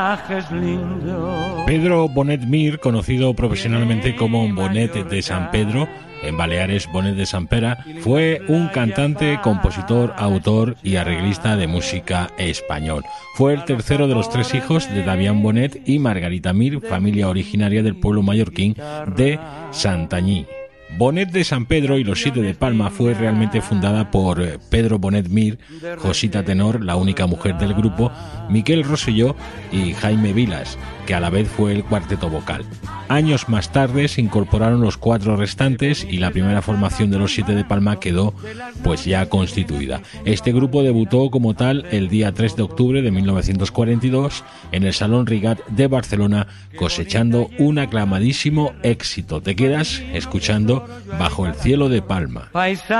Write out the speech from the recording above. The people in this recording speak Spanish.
Pedro Bonet Mir, conocido profesionalmente como Bonet de San Pedro, en Baleares Bonet de Sant Pere, fue un cantante, compositor, autor y arreglista de música español. Fue el tercero de los tres hijos de Damián Bonet y Margarita Mir, familia originaria del pueblo mallorquín de Santanyí. Bonet de San Pedro y los Siete de Palma fue realmente fundada por Pedro Bonet Mir, Josita Tenor, la única mujer del grupo, Miquel Rosselló y Jaime Vilas, que a la vez fue el cuarteto vocal. Años más tarde se incorporaron los cuatro restantes y la primera formación de los Siete de Palma quedó pues ya constituida. Este grupo debutó como tal el día 3 de octubre de 1942 en el Salón Rigat de Barcelona, cosechando un aclamadísimo éxito. Te quedas escuchando Bajo el cielo de Palma.